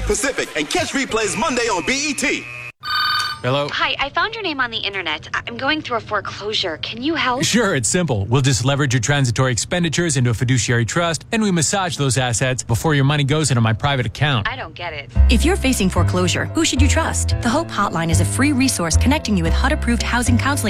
Pacific, and catch replays Monday on BET. Hello? Hi, I found your name on the internet. I'm going through a foreclosure. Can you help? Sure, it's simple. We'll just leverage your transitory expenditures into a fiduciary trust, and we massage those assets before your money goes into my private account. I don't get it. If you're facing foreclosure, who should you trust? The Hope Hotline is a free resource connecting you with HUD-approved housing counseling